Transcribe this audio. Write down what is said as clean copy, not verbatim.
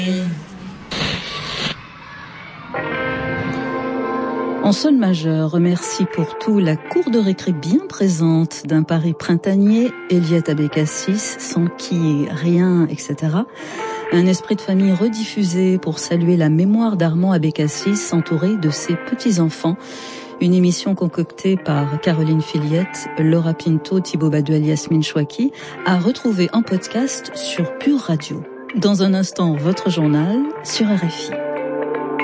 En sol majeur, remercie pour tout la cour de récré bien présente d'un Paris printanier, Eliette Abécassis, sans qui rien, etc. Un esprit de famille rediffusé pour saluer la mémoire d'Armand Abécassis, entouré de ses petits-enfants. Une émission concoctée par Caroline Filiette, Laura Pinto, Thibaut Baduel, Yasmine Chouaki, à retrouver en podcast sur Pure Radio. Dans un instant, votre journal sur RFI.